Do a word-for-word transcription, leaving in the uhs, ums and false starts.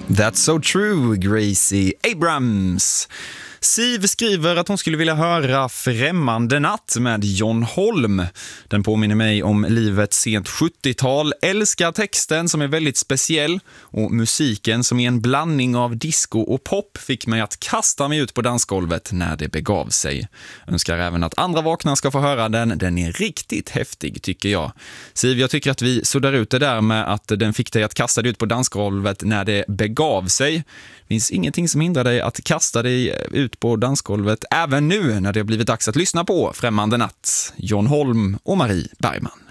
That's so true, Gracie Abrams. Siv skriver att hon skulle vilja höra Främmande natt med John Holm. Den påminner mig om livets sent sjuttiotal. Älskar texten som är väldigt speciell och musiken som är en blandning av disco och pop fick mig att kasta mig ut på dansgolvet när det begav sig. Önskar även att andra vakna ska få höra den. Den är riktigt häftig tycker jag. Siv, jag tycker att vi suddar ut det där med att den fick dig att kasta dig ut på dansgolvet när det begav sig. Det finns ingenting som hindrar dig att kasta dig ut på dansgolvet även nu när det har blivit dags att lyssna på Främmande natt, John Holm och Marie Bergman.